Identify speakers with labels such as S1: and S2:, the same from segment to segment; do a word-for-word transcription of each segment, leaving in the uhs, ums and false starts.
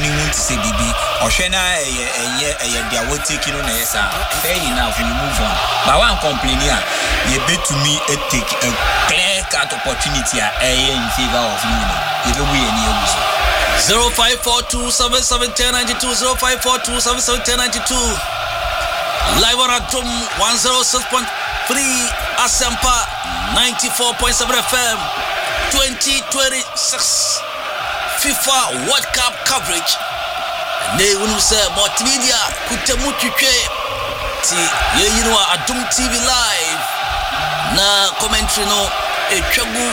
S1: ni want to say bibi ohwena eye eye eye dia what take no na yesa fair enough we move on but one complain here you betumi e take a clear cut opportunity a eye in favor of you you be we any use
S2: zero five four two seven seven one zero nine two zero five four two seven seven one zero nine two live on Atom one oh six point three Asempa ninety-four point seven F M twenty twenty-six FIFA World Cup coverage. They will say multimedia kutemu twetwe ti ye you know Atom T V live na commentary no etwagu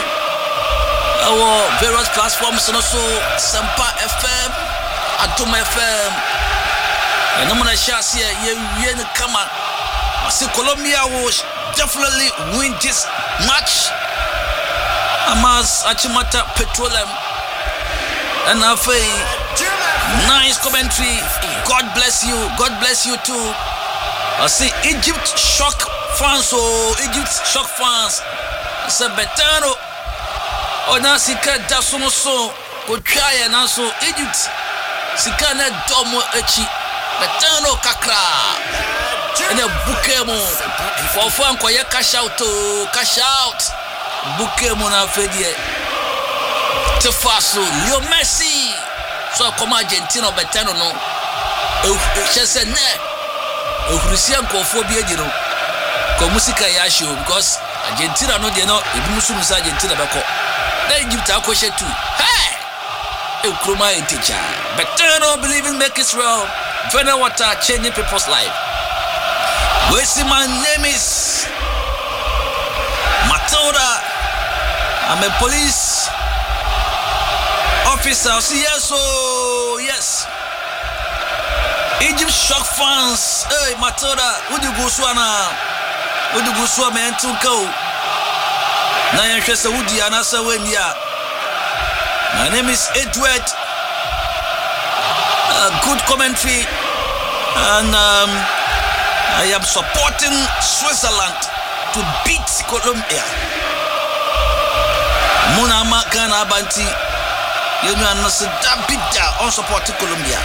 S2: our various platforms no so Sampa F M Atom F M and I'm gonna share here ye ye kama see Colombia will definitely win this match. Amas Achimata Petroleum and Afe nice commentary. God bless you. God bless you too. I see Egypt shock fans. Oh, Egypt shock fans. It's a betano. Oh, now Sika Dasuno so go try and also Egypt. Sika na domo echi betano kakra. And a bukemo for fun kwa ya cash out to cash out bukemo na fedie Tefaso Leo Messi so come Argentina betano no e chese ne e Christian kofobia giro ko musika ya show because Argentina no de no e bi musu musa Argentina beko na Egypt akoshe tu hey e kroma e teacher betano believe in make Israel Vena water changing people's life. Where's my name is Matilda. I'm a police officer. See, yes, oh, yes. Egypt shock fans. Hey, Matilda, would you go swana? Would you go swam and to go? Naya Chesa Woody and Asa Wendia. My name is Edward. Uh, good commentary. And, um, I am supporting Switzerland to beat Colombia. Muna makana banti. You know, I'm not beat on supporting Colombia.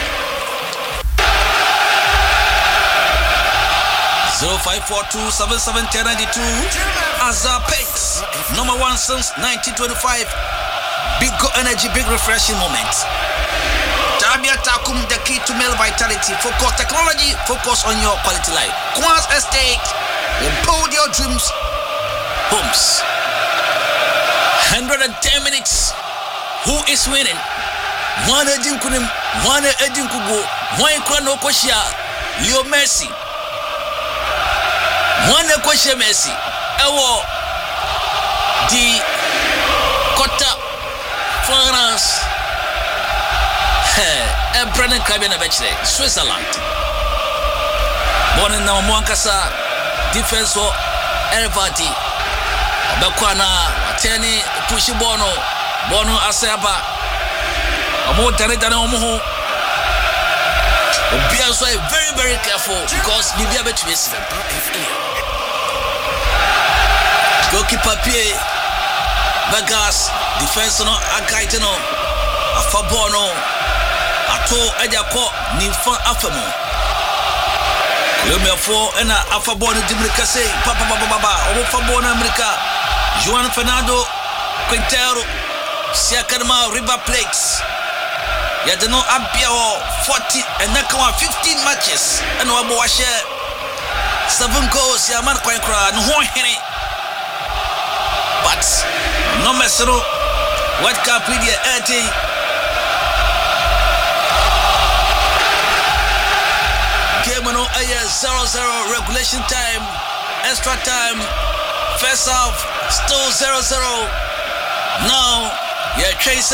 S2: zero five four two seven seven one zero nine two Azapex, number one since nineteen twenty-five. Big go energy, big refreshing moment. Tabia Takum, the key to male vitality. Focus technology, focus on your quality life. Quans Estate, build your dreams homes. one hundred ten minutes. Who is winning? One Edin Kunim, one Edin Kugo, one Kwano Koshia, Leo Messi. One Koshia Messi. Ewo, the quarter France. Eh, Brennan Kabina Bachelor, Switzerland. Born in Namuankasa, defense for everybody. Bakwana, Teni, Pushi Bono, Bono Asaba. A more than than Omo. Be also very, very careful because Libya between goalkeeper Pierre Vegas, defense no Akaitano, Afabono. Ato Ajako Nifa Afamo Colombia four and Afabon Dimricase Papa Baba Baba Ofabon America Juan Fernando Quintero Siakanma River Plates Yadano Abiao forty and Nakawa fifteen matches and Wabuashe seven goals Yaman Quankra and Horhene but no Messero World Cup with the eighty zero zero regulation time, extra time, first half, still zero zero. Now, yeah, Tracer,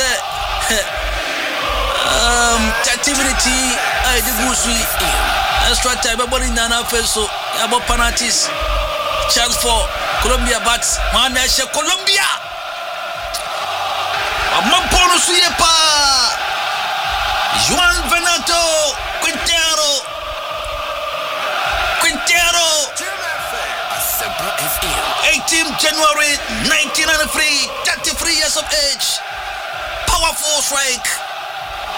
S2: um, thirty minutes, I do extra time, everybody nana first, so about penalties, chance for Colombia, but Manesha Colombia. I'm not bonus yepa. Juan Fernando Quintero. Quintero, eighteenth January nineteen ninety-three, thirty-three years of age, powerful strike.